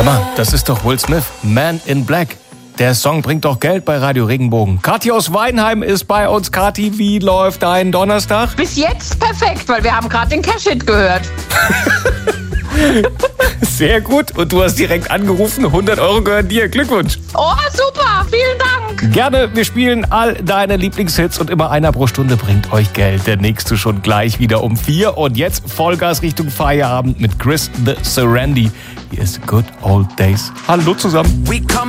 Sag mal, das ist doch Will Smith, Man in Black. Der Song bringt doch Geld bei Radio Regenbogen. Kathi aus Weinheim ist bei uns. Kathi, wie läuft dein Donnerstag? Bis jetzt perfekt, weil wir haben gerade den Cash-Hit gehört. Sehr gut. Und du hast direkt angerufen. 100 Euro gehören dir. Glückwunsch. Oh, super. Vielen Dank. Gerne. Wir spielen all deine Lieblingshits und immer einer pro Stunde bringt euch Geld. Der nächste schon gleich wieder um 4. Und jetzt Vollgas Richtung Feierabend mit Chris the Serendy. Hier ist Good Old Days. Hallo zusammen.